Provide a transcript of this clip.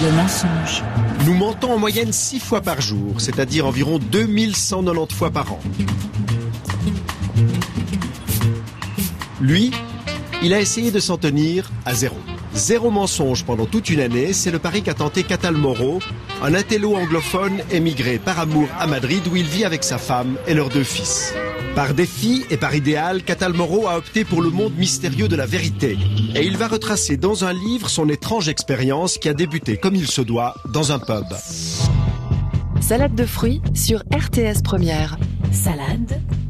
Le mensonge. Nous mentons en moyenne 6 fois par jour, c'est-à-dire environ 2190 fois par an. Lui, il a essayé de s'en tenir à zéro. Zéro mensonge pendant toute une année, c'est le pari qu'a tenté Cathal Moreau, un intello anglophone émigré par amour à Madrid où il vit avec sa femme et leurs 2 fils. Par défi et par idéal, Cathal Moreau a opté pour le monde mystérieux de la vérité. Et il va retracer dans un livre son étrange expérience qui a débuté comme il se doit dans un pub. Salade de fruits sur RTS Première. Salade